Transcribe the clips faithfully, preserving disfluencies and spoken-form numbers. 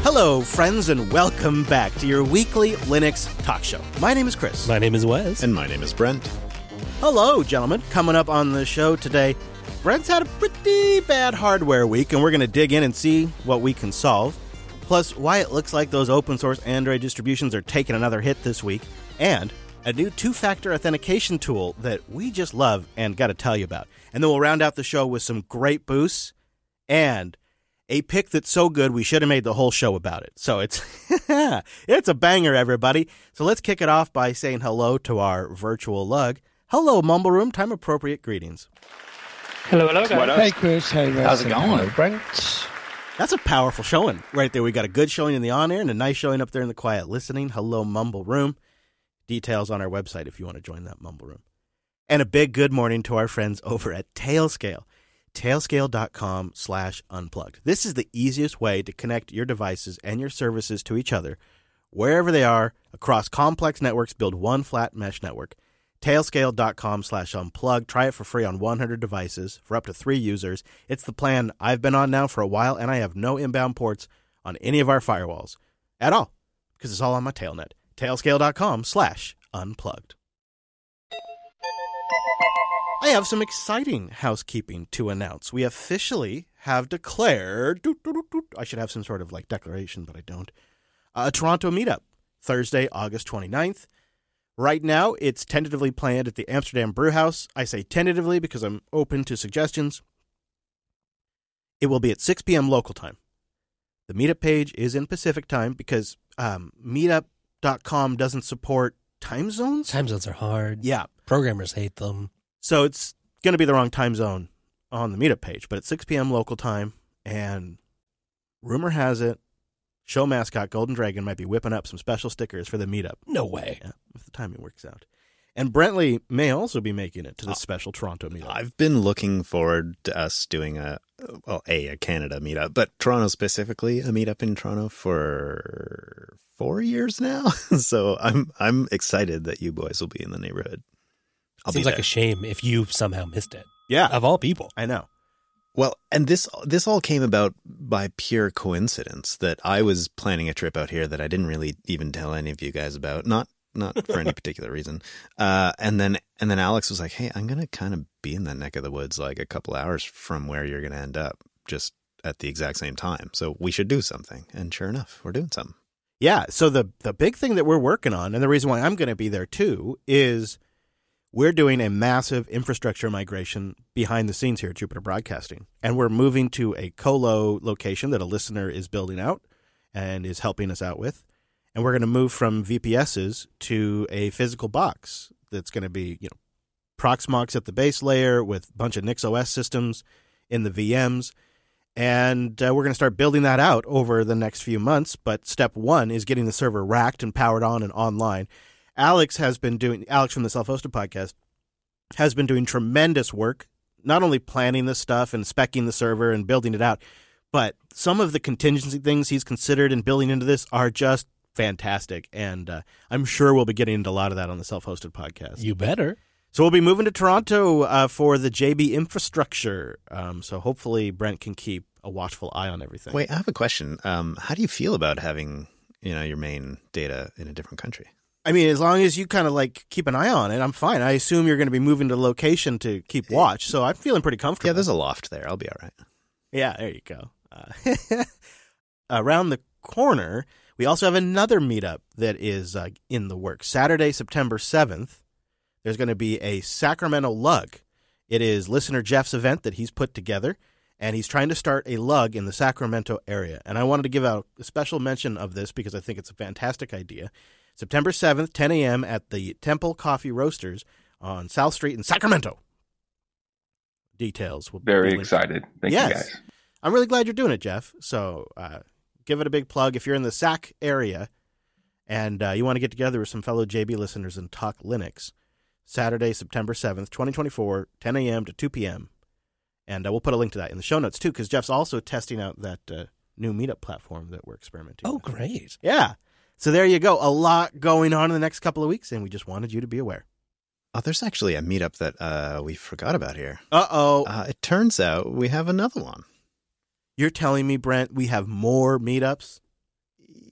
Hello, friends, and welcome back to your weekly Linux talk show. My name is Chris. My name is Wes. And my name is Brent. Hello, gentlemen. Coming up on the show today, Brent's had a pretty bad hardware week, and we're going to dig in and see what we can solve. Plus, why it looks like those open-source Android distributions are taking another hit this week, and a new two-factor authentication tool that we just love and got to tell you about. And then we'll round out the show with some great boosts and a pick that's so good we should have made the whole show about it. So it's it's a banger, everybody. So let's kick it off by saying hello to our virtual lug. Hello, Mumble Room. Time-appropriate greetings. Hello, hello, guys. Hey, Chris. Hey, Wes. How's it going? Hello, Brent. That's a powerful showing right there. We got a good showing in the on-air and a nice showing up there in the quiet listening. Hello, Mumble Room. Details on our website if you want to join that Mumble Room. And a big good morning to our friends over at Tailscale. Tailscale.com slash unplugged. This is the easiest way to connect your devices and your services to each other, wherever they are, across complex networks. Build one flat mesh network. Tailscale.com slash unplugged. Try it for free on one hundred devices for up to three users. It's the plan I've been on now for a while, and I have no inbound ports on any of our firewalls at all, because it's all on my tailnet. Tailscale.com slash unplugged. I have some exciting housekeeping to announce. We officially have declared, doot, doot, doot, doot, I should have some sort of like declaration, but I don't, a Toronto meetup, Thursday, August twenty-ninth. Right now, it's tentatively planned at the Amsterdam Brewhouse. I say tentatively because I'm open to suggestions. It will be at six p.m. local time. The meetup page is in Pacific time because um, meetup dot com doesn't support time zones. Time zones are hard. Yeah. Programmers hate them. So it's going to be the wrong time zone on the meetup page, but it's six p.m. local time, and rumor has it, show mascot Golden Dragon might be whipping up some special stickers for the meetup. No way. Yeah, if the timing works out. And Brentley may also be making it to the special Toronto meetup. I've been looking forward to us doing a, well, a, a Canada meetup, but Toronto specifically, a meetup in Toronto for four years now. So I'm I'm excited that you boys will be in the neighborhood. I'll Seems be like there. a shame if you somehow missed it. Yeah. Of all people. I know. Well, and this this all came about by pure coincidence that I was planning a trip out here that I didn't really even tell any of you guys about, not not for any particular reason. Uh, and then and then Alex was like, "Hey, I'm gonna kind of be in that neck of the woods, like a couple hours from where you're gonna end up, just at the exact same time. So we should do something." And sure enough, we're doing something. Yeah. So the the big thing that we're working on, and the reason why I'm going to be there too, is we're doing a massive infrastructure migration behind the scenes here at Jupiter Broadcasting. And we're moving to a colo location that a listener is building out and is helping us out with. And we're going to move from V P S's to a physical box that's going to be, you know, Proxmox at the base layer with a bunch of NixOS systems in the V Ms. And uh, we're going to start building that out over the next few months. But step one is getting the server racked and powered on and online. Alex has been doing, Alex from the Self-Hosted Podcast, has been doing tremendous work, not only planning this stuff and speccing the server and building it out, but some of the contingency things he's considered and building into this are just fantastic. And uh, I'm sure we'll be getting into a lot of that on the Self-Hosted Podcast. You better. So we'll be moving to Toronto uh, for the J B infrastructure. Um, so hopefully Brent can keep a watchful eye on everything. Wait, I have a question. Um, how do you feel about having, you know, your main data in a different country? I mean, as long as you kind of like keep an eye on it, I'm fine. I assume you're going to be moving to location to keep watch, so I'm feeling pretty comfortable. Yeah, there's a loft there. I'll be all right. Yeah, there you go. Uh, around the corner, we also have another meetup that is uh, in the works. Saturday, September seventh, there's going to be a Sacramento Lug. It is listener Jeff's event that he's put together, and he's trying to start a lug in the Sacramento area. And I wanted to give out a special mention of this because I think it's a fantastic idea. September seventh, ten a.m. at the Temple Coffee Roasters on South Street in Sacramento. Details will be Very linked. excited. Thank yes. you, guys. I'm really glad you're doing it, Jeff. So uh, give it a big plug. If you're in the Sac area and uh, you want to get together with some fellow J B listeners and talk Linux, Saturday, September seventh, twenty twenty-four, ten a.m. to two p.m. And uh, we'll put a link to that in the show notes, too, because Jeff's also testing out that uh, new meetup platform that we're experimenting Oh, with. great. Yeah. So there you go. A lot going on in the next couple of weeks, and we just wanted you to be aware. Oh, there's actually a meetup that uh, we forgot about here. Uh-oh. Uh, it turns out we have another one. You're telling me, Brent, we have more meetups?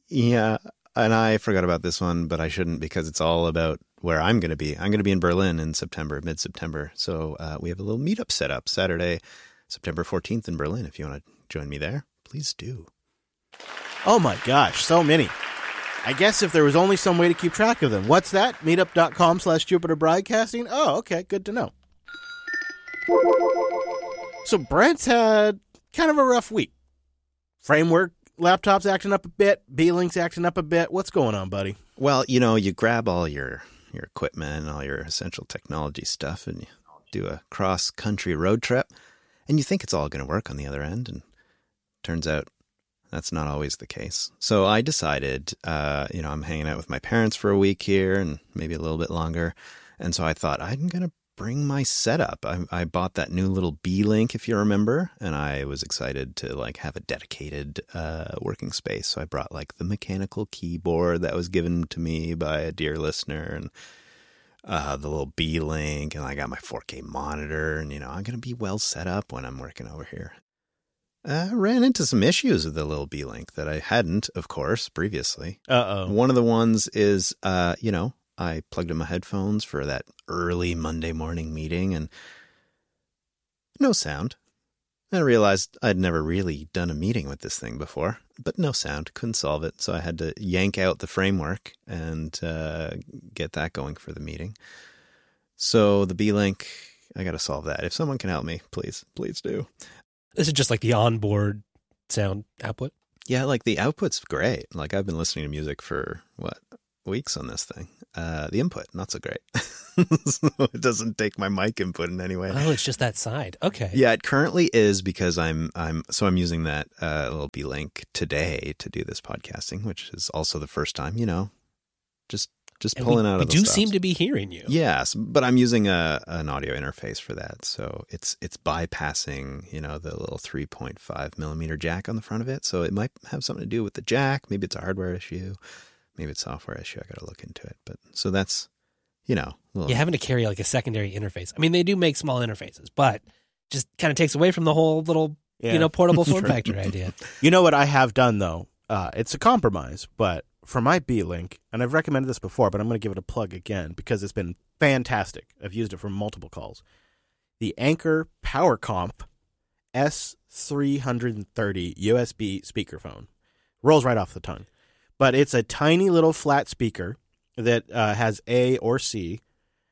Yeah, and I forgot about this one, but I shouldn't because it's all about where I'm going to be. I'm going to be in Berlin in September, mid-September. So uh, we have a little meetup set up Saturday, September fourteenth in Berlin. If you want to join me there, please do. Oh my gosh, so many. I guess if there was only some way to keep track of them. What's that? Meetup.com slash Jupiter Broadcasting? Oh, okay, good to know. So Brent's had kind of a rough week. Framework laptop's acting up a bit. B-Link's acting up a bit. What's going on, buddy? Well, you know, you grab all your, your equipment and all your essential technology stuff and you do a cross-country road trip, and you think it's all going to work on the other end, and turns out that's not always the case. So I decided, uh, you know, I'm hanging out with my parents for a week here and maybe a little bit longer, and so I thought I'm going to bring my setup. I, I bought that new little B-Link, if you remember, and I was excited to like have a dedicated uh, working space. So I brought like the mechanical keyboard that was given to me by a dear listener, and uh, the little B-Link, and I got my four K monitor, and you know I'm gonna be well set up when I'm working over here. I ran into some issues with the little B-Link that I hadn't, of course, previously. Uh oh. One of the ones is, uh, you know. I plugged in my headphones for that early Monday morning meeting and no sound. I realized I'd never really done a meeting with this thing before, but no sound, couldn't solve it. So I had to yank out the framework and uh, get that going for the meeting. So the B-Link, I got to solve that. If someone can help me, please, please do. This is just like the onboard sound output? Yeah, like the output's great. Like I've been listening to music for, what, weeks on this thing. Uh, the input, not so great. So it doesn't take my mic input in any way. Oh, it's just that side. Okay. Yeah, it currently is because I'm I'm so I'm using that uh, little B-Link today to do this podcasting, which is also the first time, you know, just just and pulling we, out we of the do stops. seem to be hearing you. Yes, but I'm using a an audio interface for that, so it's it's bypassing, you know, the little three point five millimeter jack on the front of it. So it might have something to do with the jack. Maybe it's a hardware issue. Maybe it's a software issue. I got to look into it. But so that's, you know, You're having to carry like a secondary interface. I mean, they do make small interfaces, but just kind of takes away from the whole little, Yeah. you know, portable form factor idea. You know what I have done, though? Uh, it's a compromise, but for my B-Link, and I've recommended this before, but I'm going to give it a plug again because it's been fantastic. I've used it for multiple calls. The Anker PowerComp S three thirty U S B speakerphone. Rolls right off the tongue. But it's a tiny little flat speaker that uh, has A or C,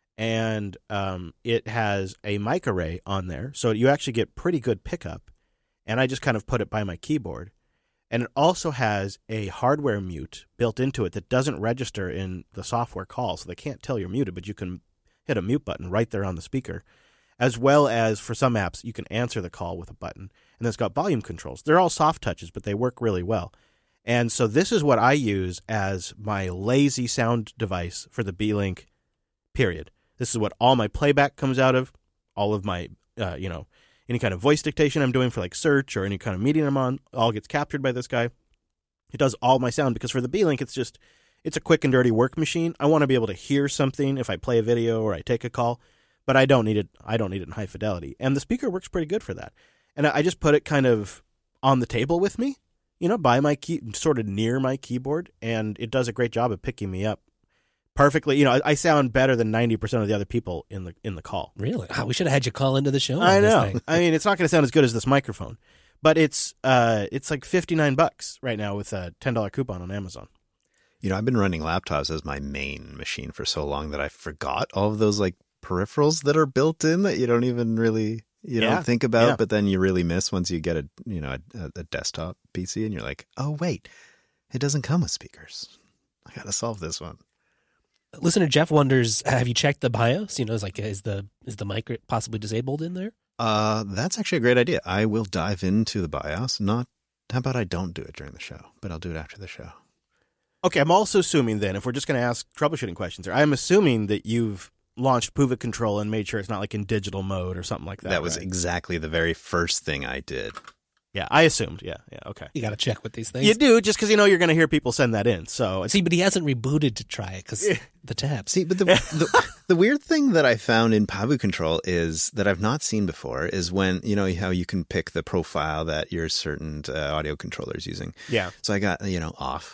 and um, it has a mic array on there, so you actually get pretty good pickup. And I just kind of put it by my keyboard. And it also has a hardware mute built into it that doesn't register in the software call, so they can't tell you're muted, but you can hit a mute button right there on the speaker, as well as for some apps, you can answer the call with a button. And it's got volume controls. They're all soft touches, but they work really well. And so this is what I use as my lazy sound device for the B-Link, period. This is what all my playback comes out of, all of my, uh, you know, any kind of voice dictation I'm doing for like search or any kind of meeting I'm on, all gets captured by this guy. It does all my sound because for the B-Link, it's just, it's a quick and dirty work machine. I want to be able to hear something if I play a video or I take a call, but I don't need it. I don't need it in high fidelity. And the speaker works pretty good for that. And I just put it kind of on the table with me, you know, by my key, sort of near my keyboard, and it does a great job of picking me up perfectly. You know, I, I sound better than ninety percent of the other people in the in the call. Really? Oh, we should have had you call into the show. I on this know. thing. I mean, it's not going to sound as good as this microphone, but it's uh, it's like fifty-nine bucks right now with a ten dollar coupon on Amazon. You know, I've been running laptops as my main machine for so long that I forgot all of those like peripherals that are built in that you don't even really you Yeah. don't think about, Yeah. but then you really miss once you get a you know a, a desktop P C and you're like, oh wait, it doesn't come with speakers. I got to solve this one. Listener Jeff wonders, have you checked the BIOS? You know, is like is the is the mic possibly disabled in there? Uh, that's actually a great idea. I will dive into the BIOS. Not how about I don't do it during the show, but I'll do it after the show. Okay, I'm also assuming then, if we're just going to ask troubleshooting questions here, I'm assuming that you've launched Puva Control and made sure it's not like in digital mode or something like that. That was right? exactly the very first thing I did. Yeah, I assumed. Yeah, yeah, okay. You got to check with these things. You do, just because you know you're going to hear people send that in. So it's, See, but he hasn't rebooted to try it because the tabs. See, but the, the the weird thing that I found in Pavu Control is that I've not seen before is when, you know, how you can pick the profile that your certain uh, audio controller is using. yeah. So I got, you know, off,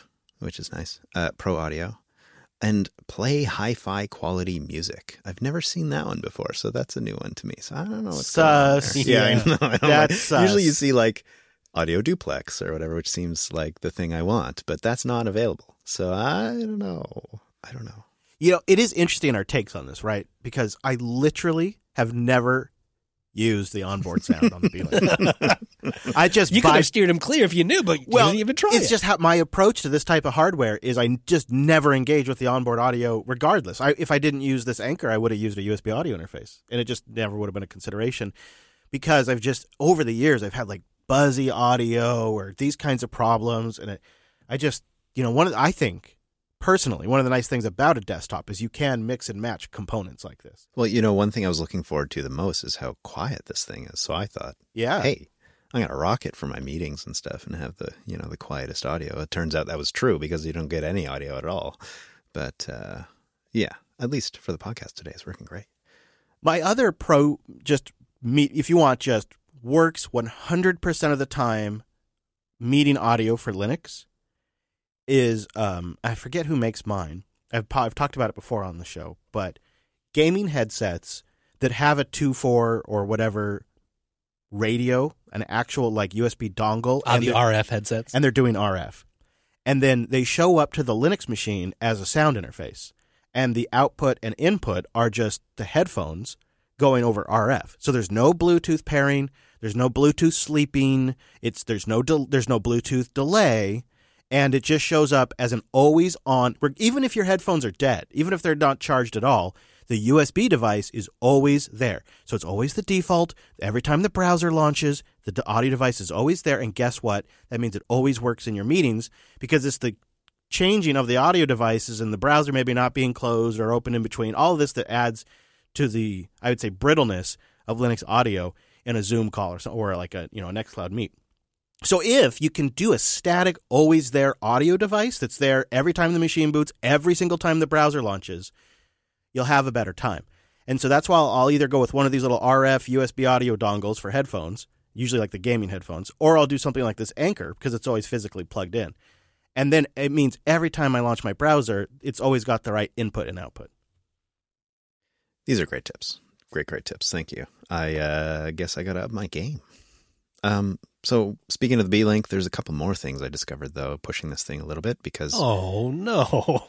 which is nice. Uh, Pro Audio. And Play hi-fi quality music. I've never seen that one before, so that's a new one to me. So I don't know what's sus. going on there. Yeah, I know. I don't That's like, sus. Usually you see like audio duplex or whatever, which seems like the thing I want, but that's not available. So I don't know. I don't know. You know, it is interesting our takes on this, right? Because I literally have never used the onboard sound on the Beelink. I just You buy... could have steered him clear if you knew, but you well, didn't even try it's it. just how my approach to this type of hardware is I just never engage with the onboard audio regardless. I, if I didn't use this Anchor, I would have used a U S B audio interface, and it just never would have been a consideration because I've just, over the years, I've had like buzzy audio or these kinds of problems, and it, I just, you know, one of the, I think, personally, one of the nice things about a desktop is you can mix and match components like this. Well, you know, one thing I was looking forward to the most is how quiet this thing is. So I thought, Yeah. hey, I'm going to rock it for my meetings and stuff and have the, you know, the quietest audio. It turns out that was true because you don't get any audio at all. But uh, yeah, at least for the podcast today, it's working great. My other pro, just meet, if you want, just works one hundred percent of the time meeting audio for Linux is, um, I forget who makes mine. I've, I've talked about it before on the show, but gaming headsets that have a two point four or whatever radio, an actual like U S B dongle. On and the they're- R F headsets. and they're doing R F. And then they show up to the Linux machine as a sound interface. And the output and input are just the headphones going over R F. So there's no Bluetooth pairing, there's no Bluetooth sleeping, it's there's no del- there's no Bluetooth delay, and it just shows up as an always on, even if your headphones are dead, even if they're not charged at all, the U S B device is always there. So it's always the default. Every time the browser launches, the d- audio device is always there. And guess what? That means it always works in your meetings because it's the changing of the audio devices and the browser maybe not being closed or open in between. All of this that adds to the, I would say, brittleness of Linux audio in a Zoom call or, so, or like a, you know, a Nextcloud Meet. So if you can do a static, always there audio device that's there every time the machine boots, every single time the browser launches, you'll have a better time. And so that's why I'll either go with one of these little R F U S B audio dongles for headphones, usually like the gaming headphones, or I'll do something like this Anchor because it's always physically plugged in. And then it means every time I launch my browser, it's always got the right input and output. These are great tips. Great, great tips. Thank you. I uh, guess I got to up my game. Um, so speaking of the Beelink, there's a couple more things I discovered, though, pushing this thing a little bit because... Oh, no.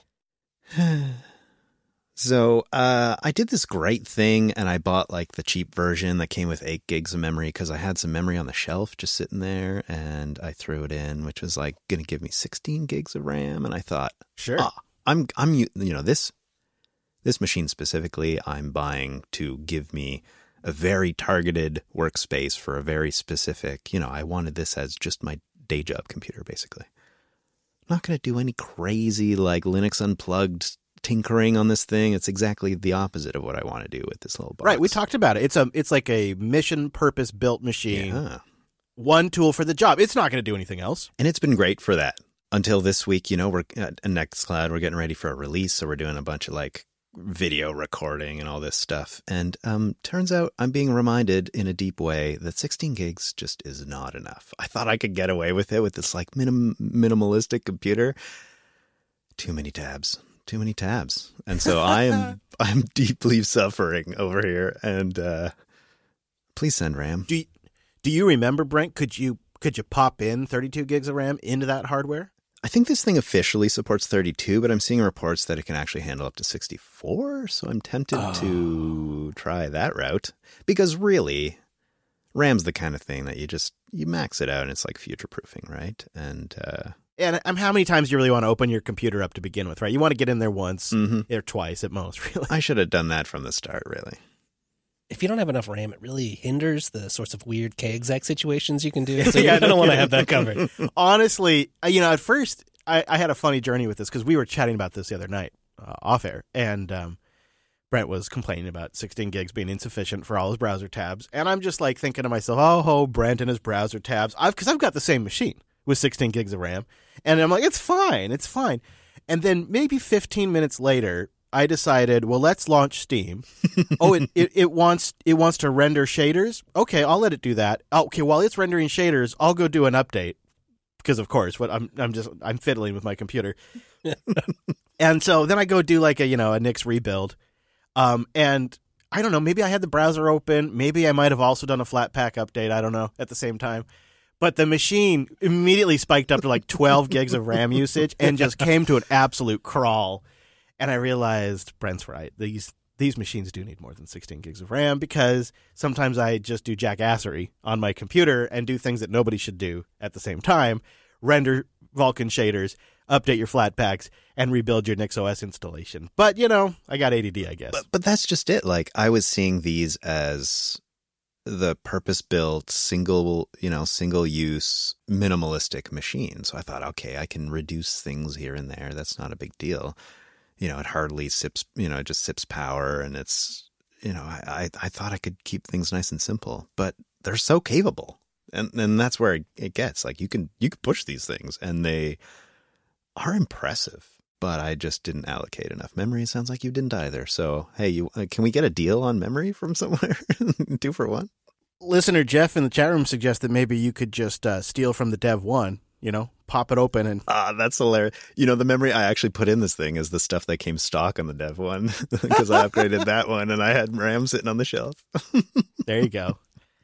So uh, I did this great thing, and I bought like the cheap version that came with eight gigs of memory because I had some memory on the shelf just sitting there, and I threw it in, which was like going to give me sixteen gigs of RAM. And I thought, Sure. ah, I'm I'm you know this this machine specifically, I'm buying to give me a very targeted workspace for a very specific. You know, I wanted this as just my day job computer, basically. I'm not going to do any crazy like Linux unplugged tinkering on this thing. It's exactly the opposite of what I want to do with this little box. Right, we talked about it. It's a it's like a mission purpose built machine. Yeah. One tool for the job. It's not going to do anything else. And it's been great for that. Until this week, you know, we're at Nextcloud, we're getting ready for a release, so we're doing a bunch of like video recording and all this stuff. And um turns out I'm being reminded in a deep way that sixteen gigs just is not enough. I thought I could get away with it with this like minim- minimalistic computer. Too many tabs. Too many tabs. And so I am I'm deeply suffering over here. And uh, please send RAM. Do you, do you remember, Brent? Could you could you pop in thirty-two gigs of RAM into that hardware? I think this thing officially supports thirty-two, but I'm seeing reports that it can actually handle up to sixty-four. So I'm tempted Oh. to try that route because really, RAM's the kind of thing that you just you max it out and it's like future proofing, right? And uh, And um, how many times do you really want to open your computer up to begin with, right? You want to get in there once mhm. or twice at most, really. I should have done that from the start, really. If you don't have enough RAM, it really hinders the sorts of weird K-exec situations you can do. So Yeah, you no don't want to kidding. have that covered. Honestly, uh, you know, at first I, I had a funny journey with this because we were chatting about this the other night uh, off air, and um, Brent was complaining about sixteen gigs being insufficient for all his browser tabs, and I'm just like thinking to myself, oh, oh Brent and his browser tabs, I've because I've got the same machine with sixteen gigs of RAM, and I'm like, it's fine, it's fine, and then maybe fifteen minutes later, I decided, well, let's launch Steam. oh, it, it it wants it wants to render shaders. Okay, I'll let it do that. Okay, while it's rendering shaders, I'll go do an update. because of course, what I'm I'm just I'm fiddling with my computer. And so then I go do like a you know a Nix rebuild, um, and I don't know, maybe I had the browser open, maybe I might have also done a Flatpak update. I don't know at the same time. But the machine immediately spiked up to like twelve gigs of RAM usage and just came to an absolute crawl. And I realized Brent's right. These these machines do need more than sixteen gigs of RAM because sometimes I just do jackassery on my computer and do things that nobody should do at the same time. Render Vulkan shaders, update your Flatpaks, and rebuild your NixOS installation. But, you know, I got A D D, I guess. But, but that's just it. Like, I was seeing these as the purpose-built, single, you know, single-use, minimalistic machine. So I thought, okay, I can reduce things here and there. That's not a big deal. You know, it hardly sips, you know, it just sips power, and it's, you know, I, I, I thought I could keep things nice and simple, but they're so capable. And and that's where it, it gets. Like, you can you can push these things, and they are impressive. But I just didn't allocate enough memory. It sounds like you didn't either. So, hey, you uh, can we get a deal on memory from somewhere? Two for one? Listener Jeff in the chat room suggests that maybe you could just uh, steal from the Dev one, you know, pop it open and... Ah, that's hilarious. You know, the memory I actually put in this thing is the stuff that came stock on the Dev one because I upgraded that one and I had RAM sitting on the shelf. There you go.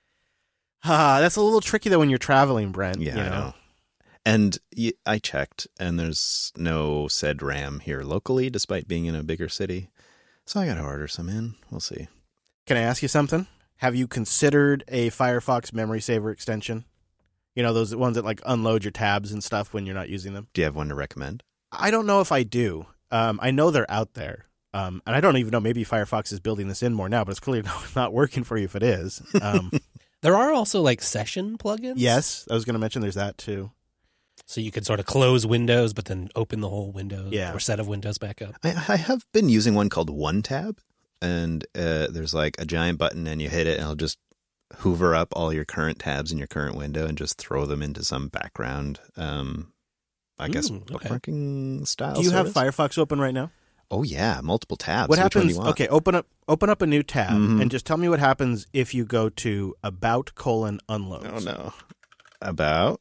Ah, that's a little tricky, though, when you're traveling, Brent. Yeah, you know? I know. And I checked, and there's no said RAM here locally, despite being in a bigger city. So I got to order some in. We'll see. Can I ask you something? Have you considered a Firefox memory saver extension? You know, those ones that like unload your tabs and stuff when you're not using them? Do you have one to recommend? I don't know if I do. Um, I know they're out there. Um, and I don't even know, maybe Firefox is building this in more now, but it's clearly not working for you if it is. Um, there are also like session plugins. Yes, I was going to mention there's that too. So you could sort of close Windows, but then open the whole Windows yeah. or set of Windows back up. I, I have been using one called OneTab, and uh, there's like a giant button, and you hit it, and it'll just hoover up all your current tabs in your current window and just throw them into some background, um, I guess, Mm, okay. bookmarking style. Do you service. have Firefox open right now? Oh yeah, multiple tabs. What Which happens? one do you want? Okay, open up open up a new tab Mhm. and just tell me what happens if you go to about colon unloads. Oh no, about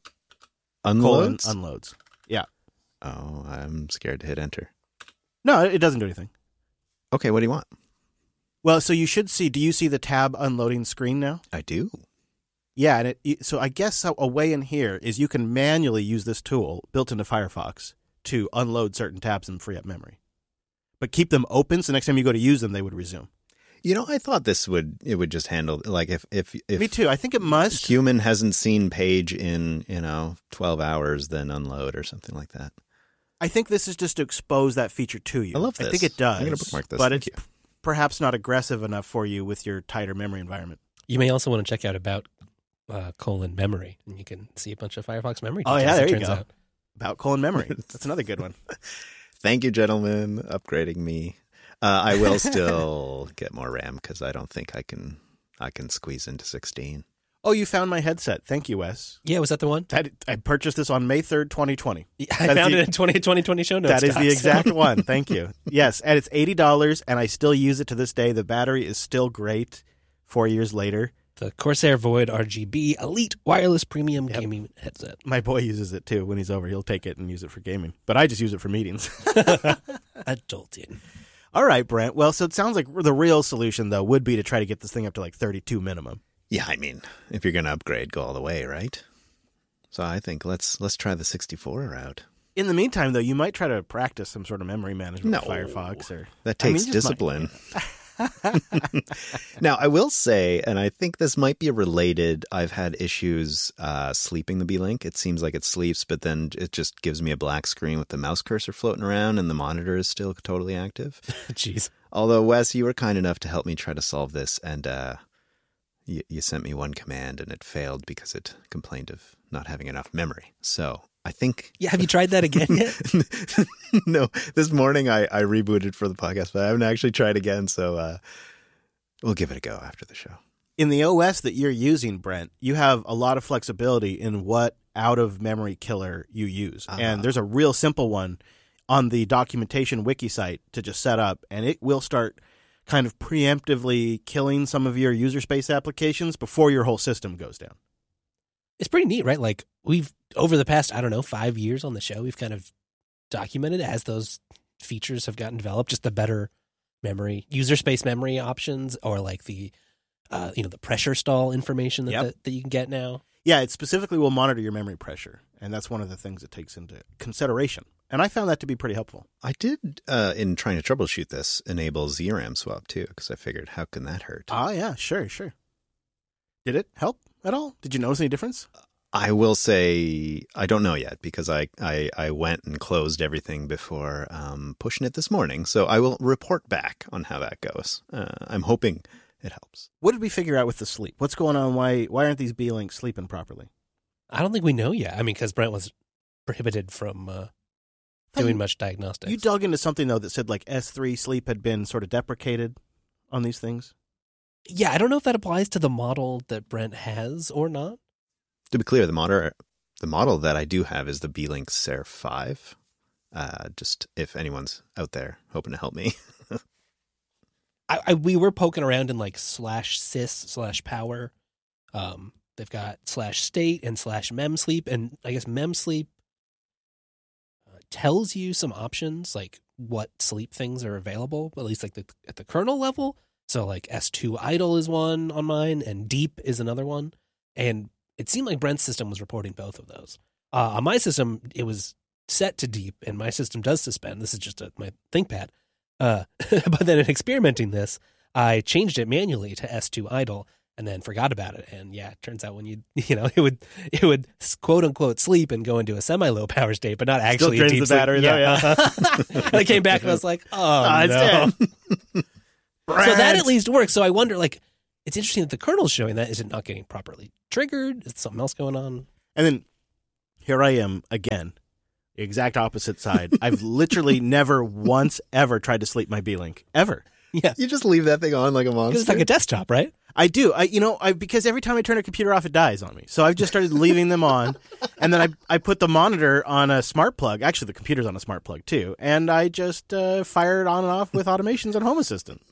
Colon unloads. unloads. Yeah. Oh, I'm scared to hit enter. No, it doesn't do anything. Okay, what do you want? Well, so you should see. Do you see the tab unloading screen now? I do. Yeah, and it. So I guess a way in here is you can manually use this tool built into Firefox to unload certain tabs and free up memory, but keep them open so next time you go to use them, they would resume. You know, I thought this would it would just handle like if if if Me too. I think it must. human hasn't seen page in you know twelve hours, then unload or something like that. I think this is just to expose that feature to you. I love I this. think it does. I'm gonna bookmark this. but Thank it's you. perhaps not aggressive enough for you with your tighter memory environment. You may also want to check out about uh, colon memory, and you can see a bunch of Firefox memory. Oh, details, yeah, there it you turns go. out. About colon memory. That's another good one. Thank you, gentlemen, upgrading me. Uh, I will still get more RAM because I don't think I can I can squeeze into sixteen. Oh, you found my headset. Thank you, Wes. Yeah, was that the one? I, I purchased this on May third, twenty twenty. I That's found the- it in twenty twenty show notes. That is the guys. exact one. Thank you. Yes, and it's eighty dollars, and I still use it to this day. The battery is still great four years later. The Corsair Void R G B Elite Wireless Premium Gaming Headset. My boy uses it, too. When he's over, he'll take it and use it for gaming. But I just use it for meetings. Adulting. All right, Brent. Well, so it sounds like the real solution, though, would be to try to get this thing up to like thirty-two minimum. Yeah, I mean, if you're going to upgrade, go all the way, right? So I think let's let's try the sixty-four route. In the meantime, though, you might try to practice some sort of memory management No. with Firefox. Or That I mean, takes just might- discipline. Now, I will say, and I think this might be related, I've had issues uh, sleeping the B-Link. It seems like it sleeps, but then it just gives me a black screen with the mouse cursor floating around and the monitor is still totally active. Jeez. Although, Wes, you were kind enough to help me try to solve this, and uh, you, you sent me one command, and it failed because it complained of not having enough memory. So I think... Yeah, have you tried that again yet? No, this morning I, I rebooted for the podcast, but I haven't actually tried again, so uh, we'll give it a go after the show. In the O S that you're using, Brent, you have a lot of flexibility in what out-of-memory killer you use. Uh-huh. And there's a real simple one on the documentation wiki site to just set up, and it will start kind of preemptively killing some of your user space applications before your whole system goes down. It's pretty neat, right? Like we've over the past, I don't know, five years on the show, we've kind of documented as those features have gotten developed, just the better memory, user space memory options, or like the, uh, you know, the pressure stall information that, Yep. that that you can get now. Yeah, it specifically will monitor your memory pressure, and that's one of the things it takes into consideration. And I found that to be pretty helpful. I did, uh, in trying to troubleshoot this, enable Z RAM swap too, because I figured, how can that hurt? Ah, yeah, sure, sure. Did it help at all? Did you notice any difference? I will say I don't know yet because I, I, I went and closed everything before um, pushing it this morning. So I will report back on how that goes. Uh, I'm hoping it helps. What did we figure out with the sleep? What's going on? Why why aren't these B-Links sleeping properly? I don't think we know yet. I mean, because Brent was prohibited from uh, doing much diagnostics. You dug into something, though, that said like S three sleep had been sort of deprecated on these things? Yeah, I don't know if that applies to the model that Brent has or not. To be clear, the model, the model that I do have is the B-Link Serif five. Uh, just if anyone's out there hoping to help me. I, I we were poking around in like slash sys slash power. Um, they've got slash state and slash mem sleep, and I guess mem sleep uh, tells you some options like what sleep things are available, at least like the, at the kernel level. So like S two idle is one on mine, and deep is another one, and it seemed like Brent's system was reporting both of those. Uh, on my system, it was set to deep, and my system does suspend. This is just a, my ThinkPad. Uh, but then in experimenting this, I changed it manually to S two idle and then forgot about it. And yeah, it turns out when you, you know, it would, it would quote unquote sleep and go into a semi low power state, but not actually Still a drains deep the sleep. battery, though, yeah. uh-huh. And I came back and I was like, oh, Ah, it's no. dead. So that at least works. So I wonder, like, it's interesting that the kernel's showing that. Is it not getting properly triggered? Is something else going on? And then here I am again, the exact opposite side. I've literally never once ever tried to sleep my B-Link, ever. Yeah. You just leave that thing on like a monster. Because it's like a desktop, right? I do. I, you know, I because every time I turn a computer off, it dies on me. So I've just started leaving them on, and then I I put the monitor on a smart plug. Actually, the computer's on a smart plug too, and I just uh, fire it on and off with automations and Home Assistant.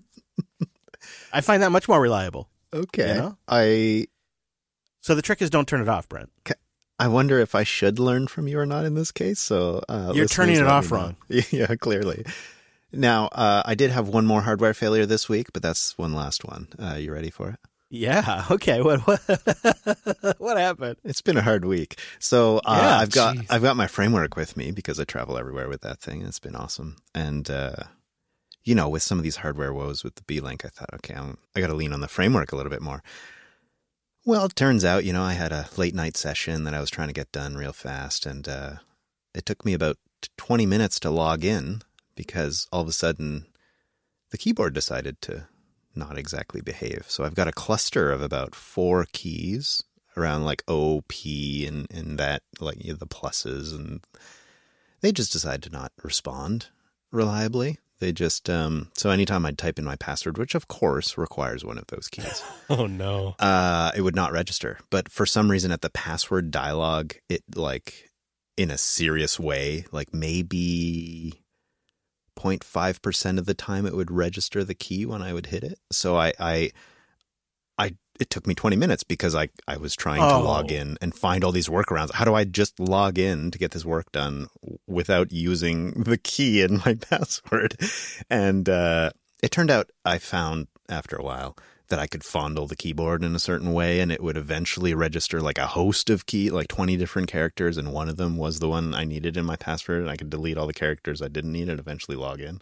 I find that much more reliable. Okay. You know? I So the trick is don't turn it off, Brent. I wonder if I should learn from you or not in this case. So uh, You're listeners, turning it let me off know. wrong. Yeah, clearly. Now, uh, I did have one more hardware failure this week, but that's one last one. Uh, you ready for it? Yeah. Okay. What what what happened? It's been a hard week. So uh, Yeah, I've got geez. I've got my framework with me because I travel everywhere with that thing. It's been awesome. And uh, you know, with some of these hardware woes with the B-Link, I thought, okay, I'm, I got to lean on the framework a little bit more. Well, it turns out, you know, I had a late night session that I was trying to get done real fast, and uh, it took me about twenty minutes to log in because all of a sudden the keyboard decided to not exactly behave. So I've got a cluster of about four keys around like O, P, and, and that, like you know, the pluses, and they just decide to not respond reliably. They just, um, so anytime I'd type in my password, which of course requires one of those keys, Oh, no. uh, it would not register. But for some reason at the password dialog, it like in a serious way, like maybe zero point five percent of the time it would register the key when I would hit it. So I, I, I, it took me twenty minutes because I, I was trying to Oh. log in and find all these workarounds. How do I just log in to get this work done without using the key in my password? And uh, it turned out I found after a while that I could fondle the keyboard in a certain way, and it would eventually register like a host of key, like twenty different characters, and one of them was the one I needed in my password, and I could delete all the characters I didn't need and eventually log in.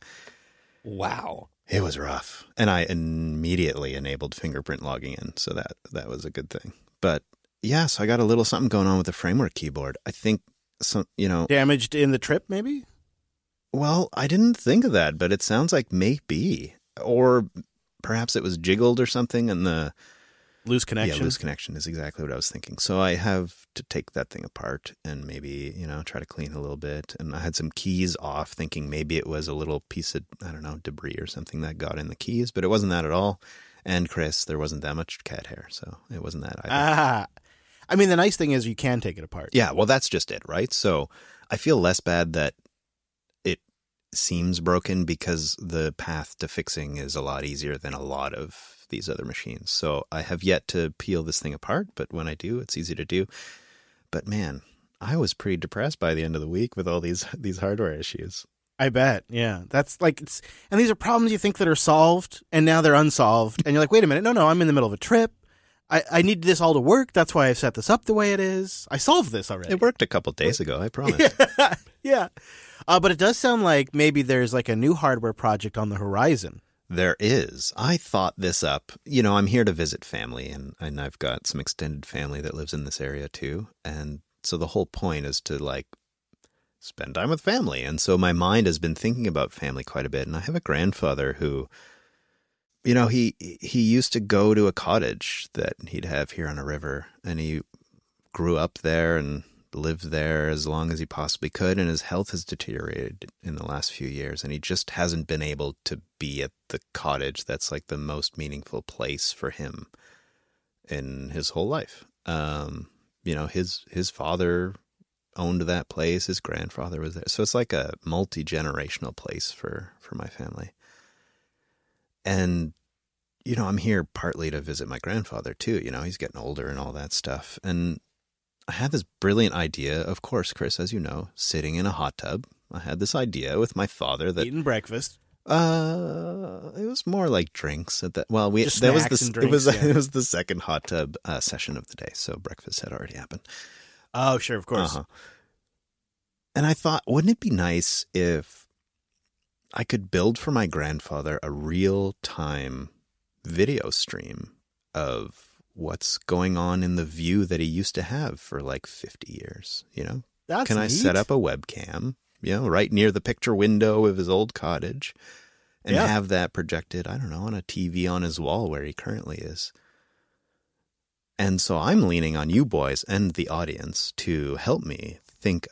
Wow. It was rough. And I immediately enabled fingerprint logging in, so that that was a good thing. But yeah, so I got a little something going on with the framework keyboard. I think some, you know, Damaged in the trip, maybe? well, I didn't think of that, but it sounds like maybe, or perhaps it was jiggled or something, and the Loose connection. yeah, loose connection is exactly what I was thinking. So I have to take that thing apart and maybe, you know, try to clean a little bit. And I had some keys off, thinking maybe it was a little piece of, I don't know, debris or something that got in the keys, but it wasn't that at all. And Chris, there wasn't that much cat hair, so it wasn't that either. Ah. I mean, the nice thing is you can take it apart. Yeah, well, that's just it, right? So I feel less bad that it seems broken because the path to fixing is a lot easier than a lot of these other machines. So I have yet to peel this thing apart, but when I do, it's easy to do. But man, I was pretty depressed by the end of the week with all these these hardware issues. I bet. Yeah. That's like, it's, and these are problems you think that are solved, and now they're unsolved. And you're like, wait a minute. No, no, I'm in the middle of a trip. I, I need this all to work. That's why I set this up the way it is. I solved this already. It worked a couple days ago, I promise. yeah. yeah. Uh, but it does sound like maybe there's like a new hardware project on the horizon. There is. I thought this up. You know, I'm here to visit family, and, and I've got some extended family that lives in this area too. And so the whole point is to like spend time with family. And so my mind has been thinking about family quite a bit. And I have a grandfather who, you know, he he used to go to a cottage that he'd have here on a river, and he grew up there and lived there as long as he possibly could, and his health has deteriorated in the last few years, and he just hasn't been able to be at the cottage that's like the most meaningful place for him in his whole life. Um, you know, his his father owned that place, his grandfather was there. So it's like a multi-generational place for, for my family. And, you know, I'm here partly to visit my grandfather too. You know, he's getting older and all that stuff. And I had this brilliant idea, of course, Chris, as you know, sitting in a hot tub. I had this idea with my father that eating breakfast. Uh, it was more like drinks at that. Well, we Just that was snacks the and drinks, it was yeah. it was the second hot tub uh, session of the day, so breakfast had already happened. Oh, sure, of course. Uh-huh. And I thought, wouldn't it be nice if I could build for my grandfather a real-time video stream of what's going on in the view that he used to have for like fifty years, you know? That's Can I neat. set up a webcam, you know, right near the picture window of his old cottage and Yeah. have that projected, I don't know, on a T V on his wall where he currently is? And so I'm leaning on you boys and the audience to help me think